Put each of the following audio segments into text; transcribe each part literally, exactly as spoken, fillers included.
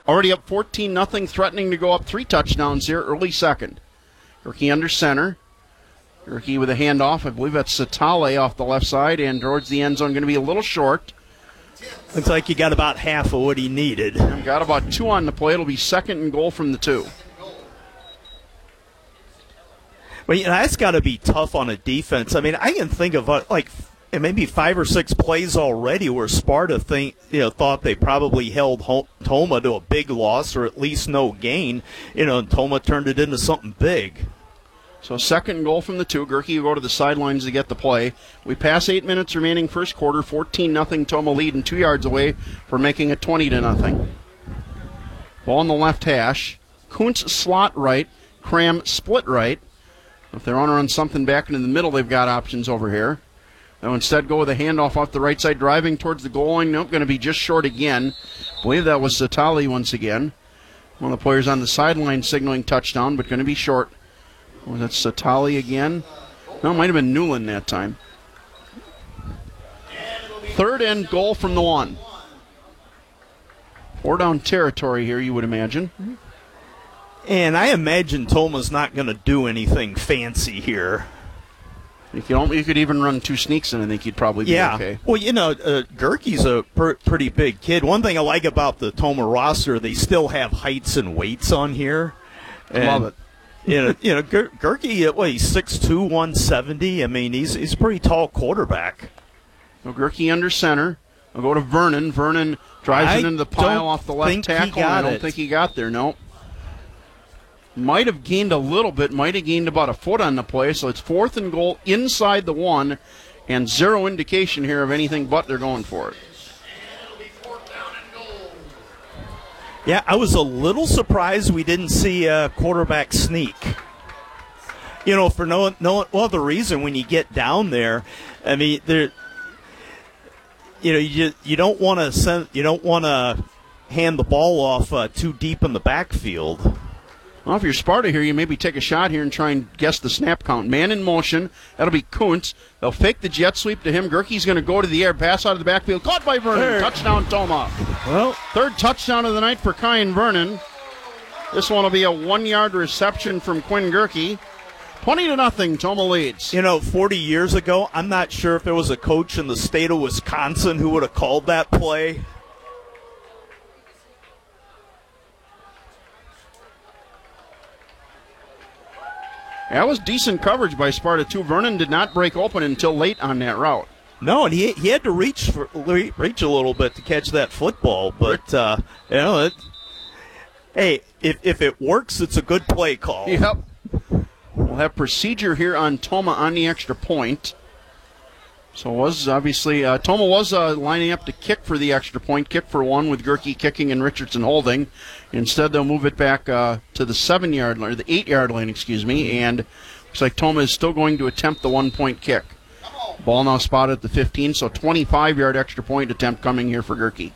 already up fourteen nothing, threatening to go up three touchdowns here, early second. Gerke under center. Gerke with a handoff. I believe that's Satale off the left side, and towards the end zone, going to be a little short. Looks like he got about half of what he needed. And got about two on the play. It'll be second and goal from the two. Well, you know, that's got to be tough on a defense. I mean, I can think of uh, like maybe five or six plays already where Sparta think you know thought they probably held Toma to a big loss or at least no gain. You know, and Toma turned it into something big. So second and goal from the two. Gerke will go to the sidelines to get the play. We pass eight minutes remaining first quarter. fourteen nothing Toma lead and two yards away for making it twenty to nothing. Ball on the left hash. Kuntz slot right. Cram split right. If they want to run something back into the middle, they've got options over here. They'll instead go with a handoff off the right side, driving towards the goal line. Nope, going to be just short again. I believe that was Satali once again. One of the players on the sideline signaling touchdown, but going to be short. Was that Satali again? No, it might have been Newland that time. Third and goal from the one. Four down territory here, you would imagine. And I imagine Toma's not going to do anything fancy here. You could, you could even run two sneaks and I think you'd probably be yeah. okay. Well, you know, uh, Gerke's a per- pretty big kid. One thing I like about the Toma roster, they still have heights and weights on here. And, Love it. you know, you know, Ger- Gerke, what, he's six two, one seventy. I mean, he's he's a pretty tall quarterback. So Gerke under center. I'll go to Vernon. Vernon drives I it into the pile off the left tackle. I don't it. think he got there, no. Might have gained a little bit, might have gained about a foot on the play, so it's fourth and goal inside the one, and zero indication here of anything but they're going for it. Yeah, I was a little surprised we didn't see a quarterback sneak. You know, for no no other reason, when you get down there, I mean, there, you know, you you don't want to send, you don't want to hand the ball off uh, too deep in the backfield. Well, if you're Sparta here, you maybe take a shot here and try and guess the snap count. Man in motion. That'll be Kuntz. They'll fake the jet sweep to him. Gerke's going to go to the air, pass out of the backfield. Caught by Vernon. Third. Touchdown, Toma. Well, third touchdown of the night for Kyan Vernon. This one will be a one-yard reception from Quinn Gerke. twenty to nothing, Toma leads. You know, forty years ago, I'm not sure if there was a coach in the state of Wisconsin who would have called that play. That was decent coverage by Sparta, too. Vernon did not break open until late on that route. No, and he he had to reach for, reach a little bit to catch that football. But, uh, you know, it, hey, if, if it works, it's a good play call. Yep. We'll have procedure here on Toma on the extra point. So it was obviously, uh, Toma was uh, lining up to kick for the extra point, kick for one with Gerke kicking and Richardson holding. Instead, they'll move it back uh, to the seven-yard line, or the eight-yard line, excuse me, and looks like Toma is still going to attempt the one-point kick. Ball now spotted at the fifteen, so twenty-five-yard extra point attempt coming here for Gerke.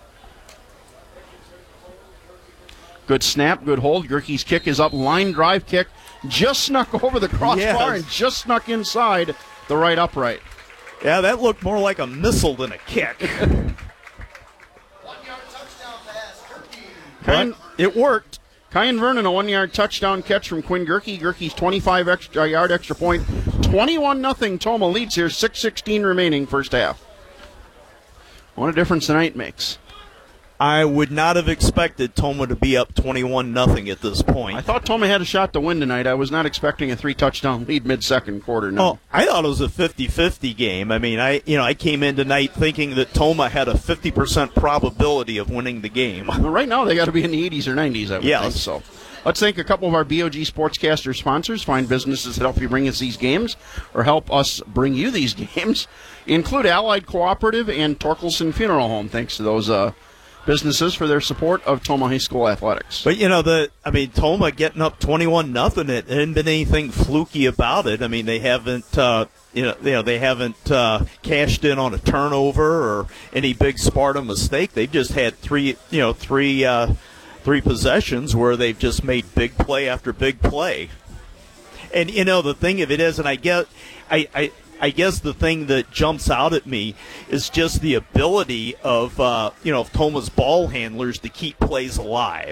Good snap, good hold. Gerke's kick is up, line drive kick, just snuck over the crossbar yes. and just snuck inside the right upright. Yeah, that looked more like a missile than a kick. One-yard touchdown pass, Gerke. But it worked. Kyan Vernon, a one-yard touchdown catch from Quinn Gerke. Gerke's twenty-five-yard extra point. twenty-one nothing. Toma leads here. six sixteen remaining first half. What a difference the night makes. I would not have expected Toma to be up twenty-one nothing at this point. I thought Toma had a shot to win tonight. I was not expecting a three-touchdown lead mid-second quarter. No. Oh, I thought it was a fifty-fifty game. I mean, I you know I came in tonight thinking that Toma had a fifty percent probability of winning the game. Well, right now they got to be in the eighties or nineties, I would yes. think so. Let's thank a couple of our B O G Sportscaster sponsors. Find businesses that help you bring us these games or help us bring you these games. Include Allied Cooperative and Torkelson Funeral Home. Thanks to those uh, businesses for their support of Toma High School athletics. But, you know, the I mean, Toma getting up twenty-one nothing, it hadn't been anything fluky about it. I mean, they haven't, uh, you know, you know, they haven't uh, cashed in on a turnover or any big Sparta mistake. They've just had three, you know, three, uh, three possessions where they've just made big play after big play. And, you know, the thing of it is, and I get, I, I, I guess the thing that jumps out at me is just the ability of, uh, you know, of Toma's ball handlers to keep plays alive.